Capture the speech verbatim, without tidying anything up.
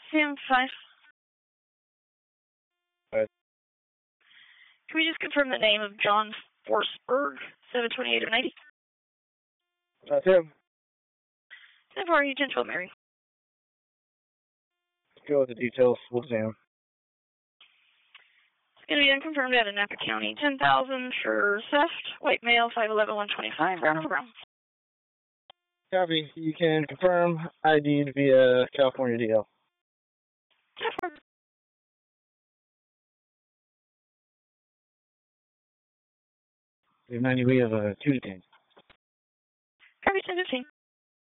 Sam five. Alright. Can we just confirm the name of John Forsberg, seven twenty-eight of ninety? That's him. ten four, ten twelve, Mary. Let's go with the details. We'll Sam. It's going to be unconfirmed out of Napa County. ten thousand for theft. White male, five eleven, one twenty-five. Brown over brown. Copy. You can confirm I D'd via California D L. ten four. We have ninety. We have a two detained. Copy ten fifteen.